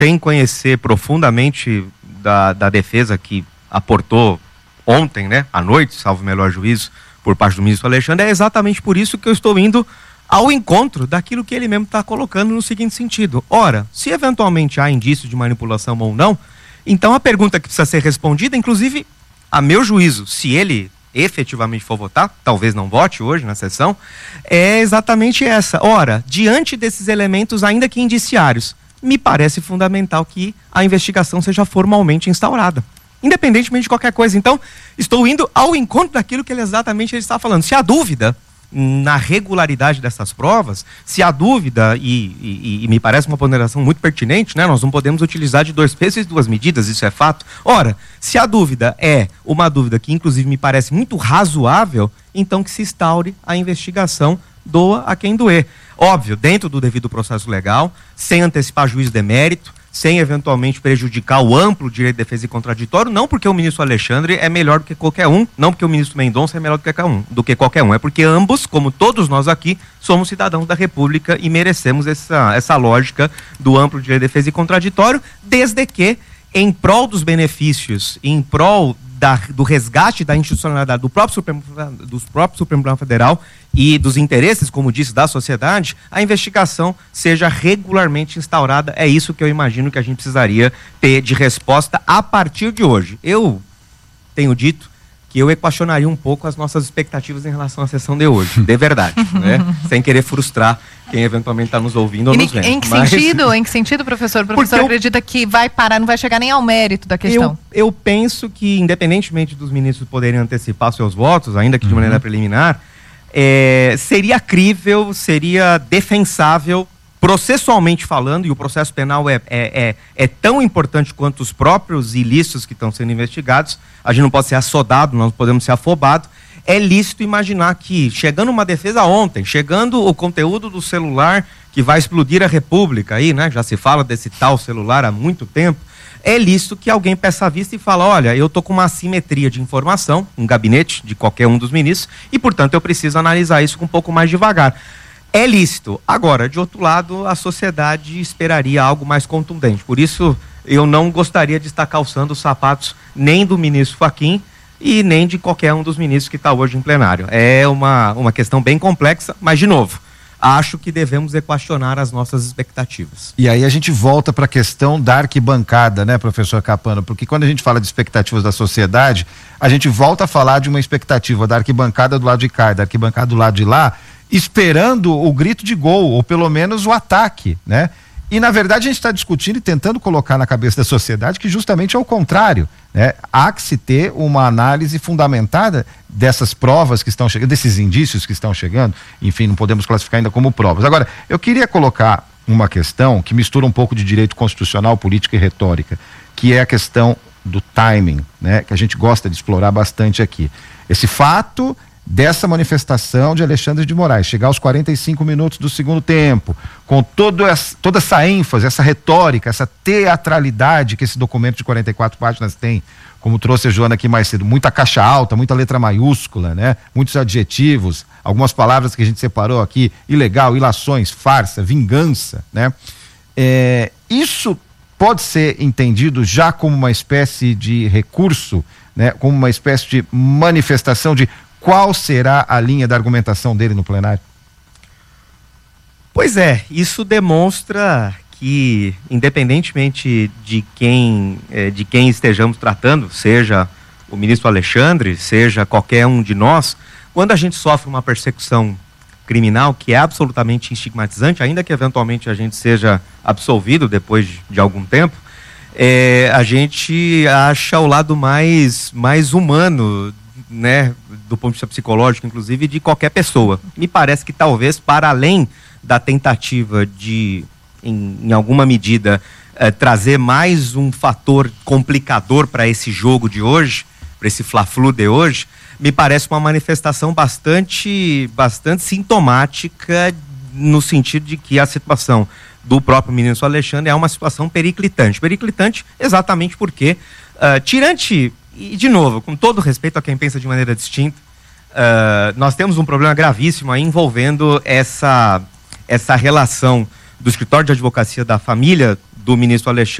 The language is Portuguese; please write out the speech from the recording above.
sem conhecer profundamente da defesa que aportou ontem, né, à noite, salvo o melhor juízo, por parte do ministro Alexandre, é exatamente por isso que eu estou indo ao encontro daquilo que ele mesmo está colocando no seguinte sentido. Ora, se eventualmente há indício de manipulação ou não, então a pergunta que precisa ser respondida, inclusive, a meu juízo, se ele efetivamente for votar, talvez não vote hoje na sessão, é exatamente essa. Ora, diante desses elementos, ainda que indiciários, me parece fundamental que a investigação seja formalmente instaurada, independentemente de qualquer coisa. Então, estou indo ao encontro daquilo que ele está falando. Se há dúvida na regularidade dessas provas, se há dúvida, e me parece uma ponderação muito pertinente, né? Nós não podemos utilizar de 2 pesos e 2 medidas, isso é fato. Ora, se a dúvida é uma dúvida que inclusive me parece muito razoável, então que se instaure a investigação, doa a quem doer. Óbvio, dentro do devido processo legal, sem antecipar juízo de mérito, sem eventualmente prejudicar o amplo direito de defesa e contraditório, não porque o ministro Alexandre é melhor do que qualquer um, não porque o ministro Mendonça é melhor do que qualquer um, é porque ambos, como todos nós aqui, somos cidadãos da República e merecemos essa lógica do amplo direito de defesa e contraditório, desde que, em prol dos benefícios, em prol do resgate da institucionalidade do próprio Supremo Tribunal Federal e dos interesses, como disse, da sociedade, a investigação seja regularmente instaurada. É isso que eu imagino que a gente precisaria ter de resposta a partir de hoje. Eu tenho dito que eu equacionaria um pouco as nossas expectativas em relação à sessão de hoje, de verdade, né? Sem querer frustrar quem eventualmente está nos ouvindo ou nos vendo. Em que sentido, professor? O professor acredita que vai parar, não vai chegar nem ao mérito da questão? Eu penso que, independentemente dos ministros poderem antecipar seus votos, ainda que de maneira preliminar, seria crível, seria defensável, processualmente falando, e o processo penal é tão importante quanto os próprios ilícitos que estão sendo investigados. A gente não pode ser assodado, nós podemos ser afobado. É lícito imaginar que, chegando uma defesa ontem, chegando o conteúdo do celular que vai explodir a República, aí, né? Já se fala desse tal celular há muito tempo. É lícito que alguém peça a vista e fala: olha, eu estou com uma assimetria de informação, um gabinete de qualquer um dos ministros, e, portanto, eu preciso analisar isso com um pouco mais devagar. É lícito. Agora, de outro lado, a sociedade esperaria algo mais contundente. Por isso, eu não gostaria de estar calçando os sapatos nem do ministro Fachin e nem de qualquer um dos ministros que está hoje em plenário. É uma questão bem complexa, mas, de novo, acho que devemos equacionar as nossas expectativas. E aí a gente volta para a questão da arquibancada, né, professor Capano? Porque quando a gente fala de expectativas da sociedade, a gente volta a falar de uma expectativa da arquibancada do lado de cá e da arquibancada do lado de lá, esperando o grito de gol, ou pelo menos o ataque, né? E, na verdade, a gente está discutindo e tentando colocar na cabeça da sociedade que justamente é o contrário, né? Há que se ter uma análise fundamentada dessas provas que estão chegando, desses indícios que estão chegando, enfim, não podemos classificar ainda como provas. Agora, eu queria colocar uma questão que mistura um pouco de direito constitucional, política e retórica, que é a questão do timing, né? Que a gente gosta de explorar bastante aqui. Esse fato dessa manifestação de Alexandre de Moraes, chegar aos 45 minutos do segundo tempo, com toda essa ênfase, essa retórica, essa teatralidade que esse documento de 44 páginas tem, como trouxe a Joana aqui mais cedo, muita caixa alta, muita letra maiúscula, né? Muitos adjetivos, algumas palavras que a gente separou aqui: ilegal, ilações, farsa, vingança, né? Isso pode ser entendido já como uma espécie de recurso, né? Como uma espécie de manifestação de qual será a linha da argumentação dele no plenário? Pois é, isso demonstra que, independentemente de quem estejamos tratando, seja o ministro Alexandre, seja qualquer um de nós, quando a gente sofre uma persecução criminal que é absolutamente estigmatizante, ainda que eventualmente a gente seja absolvido depois de algum tempo, a gente acha o lado mais humano, né, do ponto de vista psicológico, inclusive, de qualquer pessoa. Me parece que talvez, para além da tentativa de, em alguma medida, trazer mais um fator complicador para esse jogo de hoje, para esse fla-flu de hoje, me parece uma manifestação bastante sintomática, no sentido de que a situação do próprio ministro Alexandre é uma situação periclitante. Periclitante exatamente porque, tirante... E, de novo, com todo respeito a quem pensa de maneira distinta, nós temos um problema gravíssimo aí envolvendo essa relação do escritório de advocacia da família do ministro Alexandre